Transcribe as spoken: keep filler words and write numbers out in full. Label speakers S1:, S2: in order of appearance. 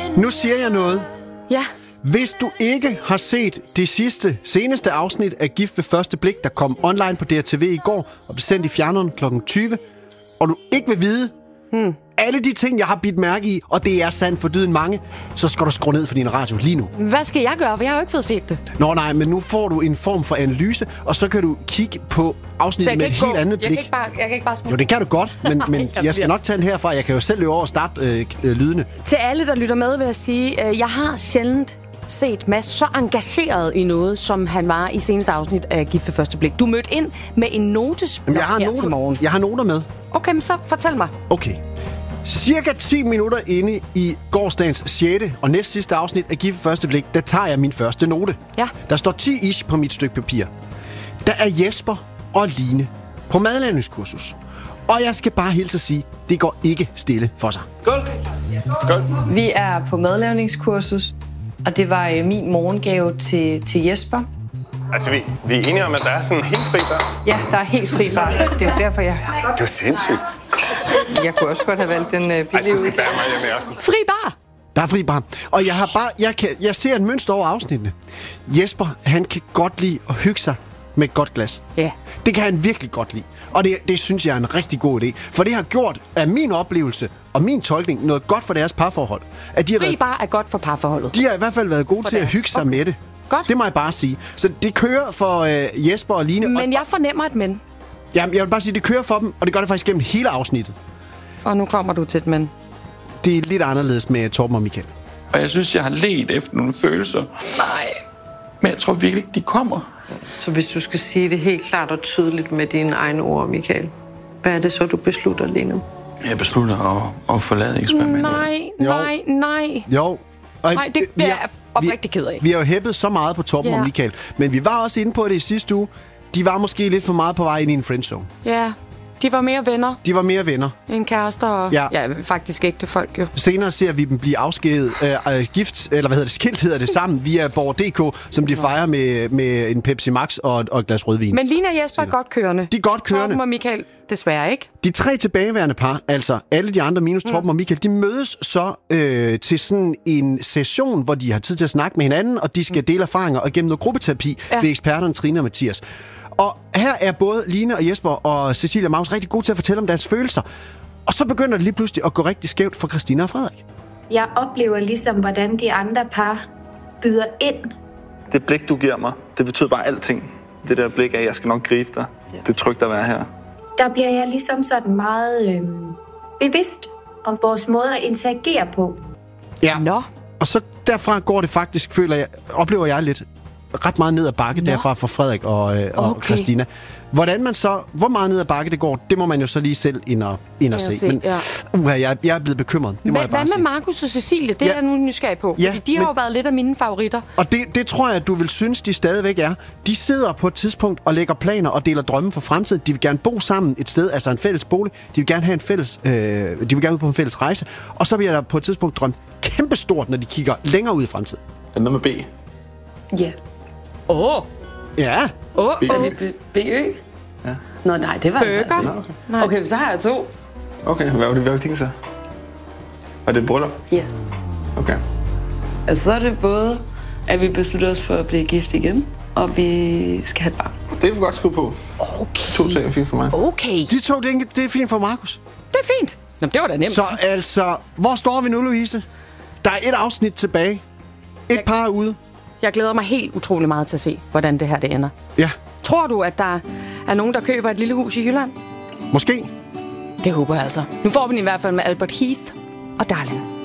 S1: Nu siger jeg noget.
S2: Ja.
S1: Hvis du ikke har set det sidste, seneste afsnit af Gift ved første blik, der kom online på D R T V i går og blev sendt i fjerneren klokken tyve, og du ikke vil vide hmm. alle de ting, jeg har bidt mærke i, og det er sandt for dyden mange, så skal du skrue ned for din radio lige nu.
S2: Hvad skal jeg gøre? For jeg har jo ikke fået set det.
S1: Nå nej, men nu får du en form for analyse, og så kan du kigge på afsnittet med et helt
S2: gå.
S1: andet blik.
S2: Jeg kan ikke bare, jeg kan ikke bare
S1: Jo, det kan du godt, men,
S2: Nej,
S1: men jeg skal nok tage den herfra. Jeg kan jo selv løbe over og starte øh, øh, lydene.
S2: Til alle, der lytter med, vil jeg sige, øh, jeg har sjældent set Mads så engageret i noget, som han var i seneste afsnit af Gift ved første blik. Du mødte ind med en notesblok
S1: jeg har
S2: her
S1: noter,
S2: til morgen.
S1: Jeg har noter med.
S2: Okay, men så fortæl mig.
S1: Okay. Cirka ti minutter inde i gårsdagens sjette og næst sidste afsnit af Gift ved første blik, der tager jeg min første note.
S2: Ja.
S1: Der står ti ish på mit stykke papir. Der er Jesper og Line på madlavningskursus. Og jeg skal bare hilse at sige, det går ikke stille for sig.
S3: Skål! Skål!
S4: Vi er på madlavningskursus, og det var øh, min morgengave til, til Jesper.
S3: Altså, vi, vi er enige om, at der er sådan en helt fri bar.
S4: Ja, der er helt fri bar. Det er jo derfor, jeg...
S3: Det er sindssygt.
S4: Jeg kunne også godt have valgt den øh,
S3: Ej,
S4: billige
S3: du skal
S4: ud.
S3: bære mig hjem i aften.
S2: Fri bar!
S1: Der er fri bar. Og jeg har bare, jeg, kan, jeg ser en mønster over afsnittene. Jesper, han kan godt lide at hygge sig med et godt glas.
S2: Ja.
S1: Det kan han virkelig godt lide. Og det, det synes jeg er en rigtig god idé. For det har gjort af min oplevelse og min tolkning noget godt for deres parforhold. At de har
S2: Fri
S1: været,
S2: bar er godt for parforholdet.
S1: de har i hvert fald været gode
S2: For
S1: til at
S2: deres.
S1: hygge sig
S2: Okay.
S1: med det.
S2: Godt.
S1: Det må jeg bare sige. Så det kører for øh, Jesper og Line.
S2: Men
S1: og,
S2: jeg fornemmer et men.
S1: jamen, jeg vil bare sige, det kører for dem, og det gør det faktisk gennem hele afsnittet.
S2: Og nu kommer du til et men.
S1: Det er lidt anderledes med Torben og Michael.
S5: Og jeg synes, jeg har ledt efter nogle følelser. Nej. Men jeg tror virkelig ikke, de kommer.
S4: Så hvis du skal sige det helt klart og tydeligt med dine egne ord, Michael, hvad er det så, du beslutter lige nu?
S5: Jeg beslutter at, at forlade eksperimentet.
S2: Nej, nej, nej.
S1: Jo. Og
S2: Nej, det bliver jeg oprigtig ked af.
S1: Vi har jo hæppet så meget på Torben
S2: Ja.
S1: og Michael. Men vi var også inde på det i sidste uge. De var måske lidt for meget på vej ind i en friendzone.
S2: Ja, de var mere venner
S1: De var mere venner.
S2: end kærester og
S1: Ja.
S2: ja. Ja, faktisk ægte folk jo.
S1: Senere ser vi dem blive afskediget, øh, gift, eller hvad hedder det, skilt hedder det sammen, via Borger punktum d k, som de fejrer med, med en Pepsi Max og, og et glas rødvin.
S2: Men Line og Jesper er godt kørende.
S1: De er godt kørende.
S2: Torben og Michael desværre ikke.
S1: De tre tilbageværende par, altså alle de andre minus Torben mm. og Michael, de mødes så øh, til sådan en session, hvor de har tid til at snakke med hinanden, og de skal dele erfaringer og gennem noget gruppeterapi
S2: Ja.
S1: ved eksperterne Trine og Mathias. Og her er både Line og Jesper og Cecilia Maus rigtig gode til at fortælle om deres følelser. Og så begynder det lige pludselig at gå rigtig skævt for Christina og Frederik.
S6: Jeg oplever ligesom, hvordan de andre par byder ind.
S7: Det blik, du giver mig, det betyder bare alting. Det der blik af, jeg skal nok gribe dig. Ja. Det er trygt at være her.
S6: Der bliver jeg ligesom sådan meget øh, bevidst om vores måde at interagere på.
S1: Ja.
S2: Nå.
S1: Og så derfra går det faktisk, føler jeg, oplever jeg lidt ret meget ned ad bakke
S2: Nå.
S1: derfra for Frederik og, øh, og
S2: Okay.
S1: Christina. Hvordan man så, hvor meget ned ad bakke det går, det må man jo så lige selv ind og, ind og
S2: Ja,
S1: se.
S2: se,
S1: Men
S2: ja.
S1: uha, jeg, jeg er blevet bekymret, det må
S2: Hvad,
S1: jeg bare
S2: hvad med
S1: sige.
S2: Markus og Cecilie? Det
S1: Ja.
S2: er jeg nu nysgerrig på. Fordi
S1: Ja,
S2: de har
S1: men-
S2: jo været lidt af mine favoritter.
S1: Og det, det tror jeg, at du vil synes, de stadigvæk er. De sidder på et tidspunkt og lægger planer og deler drømme for fremtiden. De vil gerne bo sammen et sted, altså en fælles bolig. De vil gerne have en fælles, øh, de vil gerne ud på en fælles rejse. Og så bliver der på et tidspunkt drømt kæmpestort, når de kigger længere ud i fremtiden.
S7: Er det noget med B?
S4: Ja.
S2: Åh. Oh.
S1: Ja,
S2: Åh,
S4: Er
S2: oh,
S4: det B- BØ? Ja. Nå, nej, det var det
S2: Burger.
S4: altså ikke.
S2: Nej.
S4: Okay, så har jeg to.
S7: Okay, hvad var det, hvad var det så? Var det et bryllup?
S4: Ja.
S7: Okay.
S4: Altså, så er det både, at vi beslutter os for at blive gift igen, og vi skal have et barn.
S7: Det er vi godt skrive på.
S2: Okay.
S7: To ting er fint for mig.
S2: Okay.
S1: de to, det er, det er fint for Markus.
S2: Det er fint. Nå, det var da nemt.
S1: Så altså, hvor står vi nu, Louise? Der er et afsnit tilbage. Et par er ude.
S2: Jeg glæder mig helt utrolig meget til at se, hvordan det her det ender.
S1: Ja,
S2: Tror du, at der er nogen, der køber et lille hus i Jylland?
S1: måske.
S2: Det håber jeg altså. Nu får vi den i hvert fald med Albert Heath og Darling.